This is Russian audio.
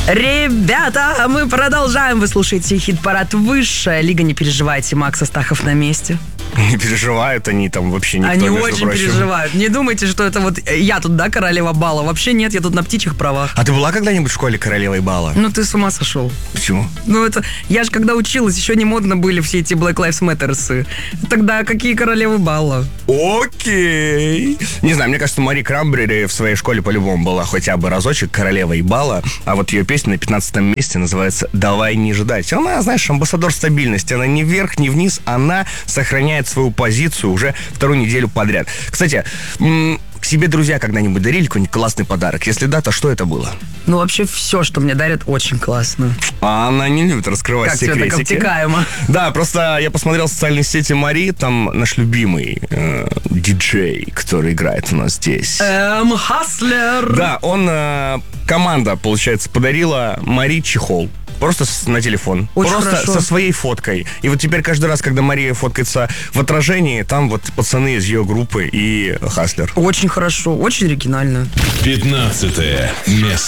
Ребята, мы продолжаем. Вы слушаете хит-парад «Высшая лига». Не переживайте, Макс Астахов на месте. Не переживают они там вообще никто, Они между очень прочим. переживают. Не думайте, что это вот я тут, да, королева бала. Вообще нет, я тут на птичьих правах. А ты была когда-нибудь в школе королевой бала? Ну ты с ума сошел. Почему? Ну это, я же когда училась, еще не модно были все эти Black Lives Matter. Тогда какие королевы бала? Окей. Не знаю, мне кажется, Мари Крамбрери в своей школе по-любому была хотя бы разочек королевой бала, а вот ее песня на 15-м месте называется «Давай не ждать». Она, знаешь, амбассадор стабильности. Она ни вверх, ни вниз, она сохраняет свою позицию уже вторую неделю подряд. Кстати, к себе друзья когда-нибудь дарили какой-нибудь классный подарок? Если да, то что это было? Ну вообще все, что мне дарят, очень классно. А она не любит раскрывать Как секретики. тебе так обтекаемо? Да, просто я посмотрел социальные сети Мари, там наш любимый диджей, который играет у нас здесь. Хаслер. Да, он, команда, получается, подарила Мари чехол. Просто на телефон. Очень просто хорошо. со своей фоткой. И вот теперь каждый раз, когда Мария фоткается в отражении, там вот пацаны из ее группы и Хаслер. Очень хорошо, очень оригинально. 15 место.